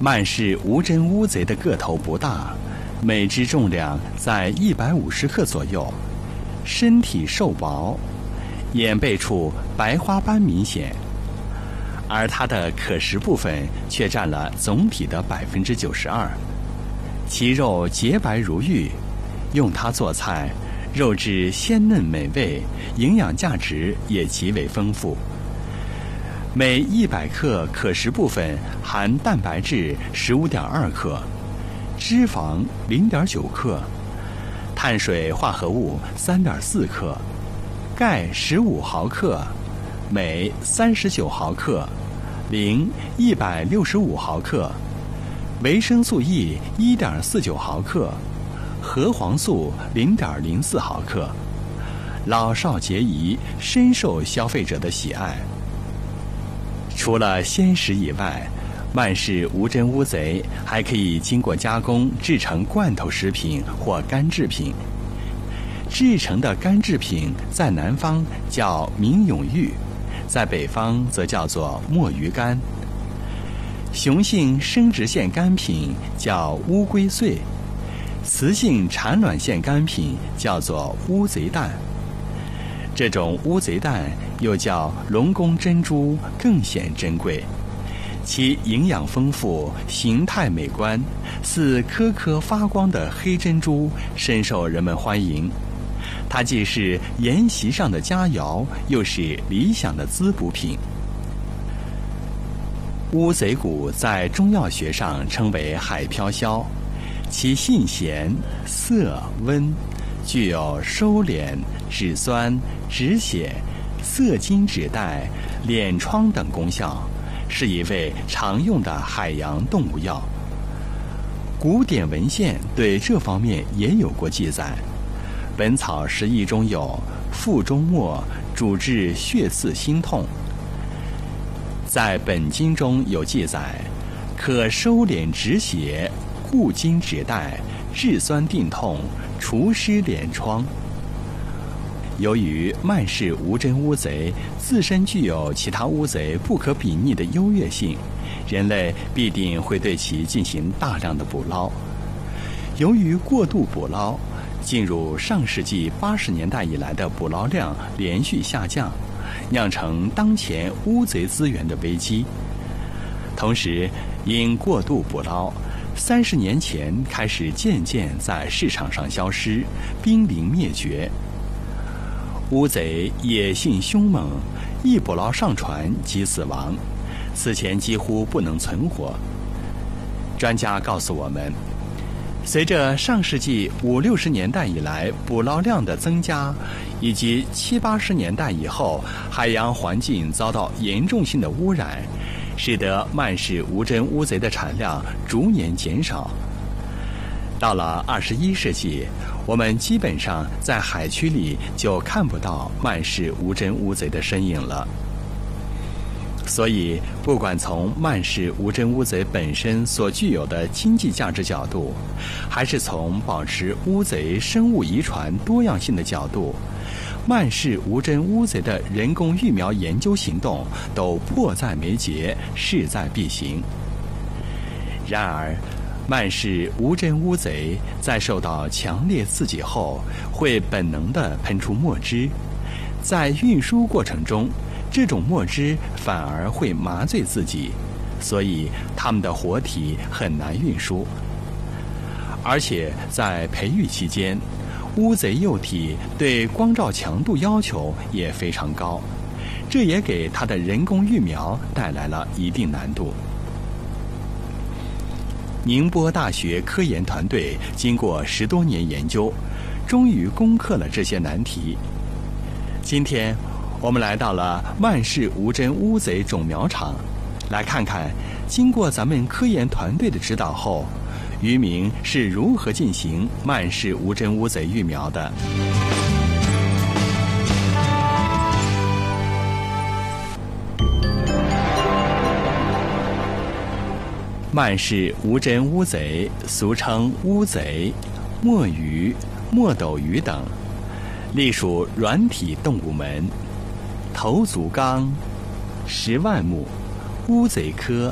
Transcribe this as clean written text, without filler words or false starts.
曼氏无针乌贼的个头不大，每只重量在150克左右，身体瘦薄，眼背处白花斑明显，而它的可食部分却占了总体的92%，其肉洁白如玉，用它做菜，肉质鲜嫩美味，营养价值也极为丰富。每100克可食部分含蛋白质15.2克，脂肪0.9克，碳水化合物3.4克，钙15毫克，镁39毫克，磷165毫克，维生素 E 1.49毫克，核黄素0.04毫克，老少皆宜，深受消费者的喜爱。除了鲜食以外，曼氏无针乌贼还可以经过加工制成罐头食品或干制品。制成的干制品在南方叫明永玉，在北方则叫做墨鱼干。雄性生殖腺干品叫乌龟碎，雌性产卵腺干品叫做乌贼蛋。这种乌贼蛋又叫龙宫珍珠，更显珍贵，其营养丰富，形态美观，似颗颗发光的黑珍珠，深受人们欢迎。它既是筵席上的佳肴，又是理想的滋补品。乌贼骨在中药学上称为海飘消，其性咸、涩、温，具有收敛、止酸、止血、涩精止带、敛疮等功效，是一味常用的海洋动物药。古典文献对这方面也有过记载，《本草拾遗》中有腹中末，主治血刺心痛。在本经中有记载，可收敛止血、固筋止带、治酸定痛、除湿敛疮。由于曼氏无针乌贼自身具有其他乌贼不可比拟的优越性，人类必定会对其进行大量的捕捞。由于过度捕捞，进入上世纪80年代以来的捕捞量连续下降，酿成当前乌贼资源的危机。同时，因过度捕捞，30年前开始渐渐在市场上消失，濒临灭绝。乌贼野性凶猛，一捕捞上船即死亡，此前几乎不能存活。专家告诉我们，随着上世纪50、60年代以来捕捞量的增加，以及70、80年代以后海洋环境遭到严重性的污染，使得曼氏无针乌贼的产量逐年减少。到了21世纪，我们基本上在海区里就看不到曼氏无针乌贼的身影了。所以，不管从曼氏无针乌贼本身所具有的经济价值角度，还是从保持乌贼生物遗传多样性的角度，曼氏无针乌贼的人工育苗研究行动都迫在眉睫，势在必行。然而，曼氏无针乌贼在受到强烈刺激后，会本能地喷出墨汁，在运输过程中，这种墨汁反而会麻醉自己，所以它们的活体很难运输。而且在培育期间，乌贼幼体对光照强度要求也非常高，这也给它的人工育苗带来了一定难度。宁波大学科研团队经过10多年研究，终于攻克了这些难题。今天，我们来到了曼氏无针乌贼种苗场，来看看经过咱们科研团队的指导后，渔民是如何进行曼氏无针乌贼育苗的。曼氏无针乌贼俗称乌贼、墨鱼、墨斗鱼等，隶属软体动物门，头足纲，10万目，乌贼科